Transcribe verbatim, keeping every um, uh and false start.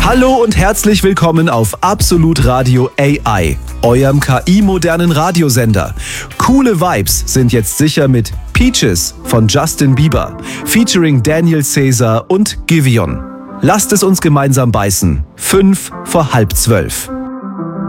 Hallo und herzlich willkommen auf Absolut Radio A I, eurem K I-modernen Radiosender. Coole Vibes sind jetzt sicher mit Peaches von Justin Bieber, featuring Daniel Caesar und Giveon. Lasst es uns gemeinsam beißen. Fünf vor halb zwölf.